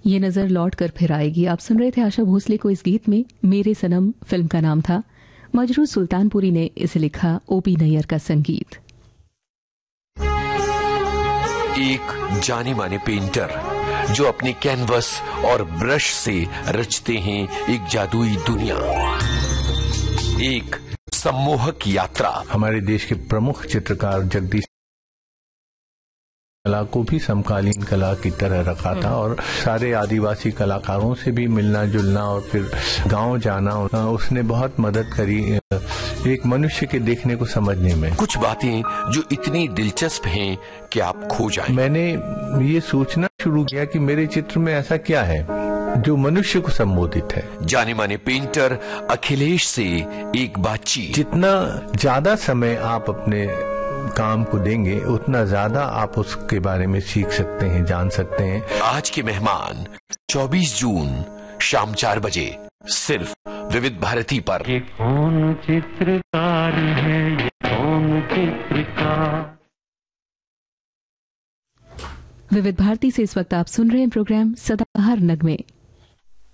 ये नजर लौट कर फिर आएगी। आप सुन रहे थे आशा भोसले को इस गीत में। मेरे सनम फिल्म का नाम था। मजरू सुल्तानपुरी ने इसे लिखा, ओपी नैयर का संगीत। एक जाने माने पेंटर जो अपने कैनवस और ब्रश से रचते हैं एक जादुई दुनिया, एक सम्मोहक यात्रा। हमारे देश के प्रमुख चित्रकार जगदीश कला को भी समकालीन कला की तरह रखा था और सारे आदिवासी कलाकारों से भी मिलना जुलना और फिर गांव जाना, उसने बहुत मदद करी एक मनुष्य के देखने को समझने में। कुछ बातें जो इतनी दिलचस्प हैं कि आप खो जाएं। मैंने ये सोचना शुरू किया कि मेरे चित्र में ऐसा क्या है जो मनुष्य को संबोधित है। जाने माने पेंटर अखिलेश से एक बातचीत। जितना ज्यादा समय आप अपने काम को देंगे उतना ज्यादा आप उसके बारे में सीख सकते हैं, जान सकते हैं। आज के मेहमान 24 जून शाम 4 बजे सिर्फ विविध भारती पर। ये कौन चित्रकार है, ये कौन चित्रकार। विविध भारती से इस वक्त आप सुन रहे हैं प्रोग्राम सदाबहार नगमे।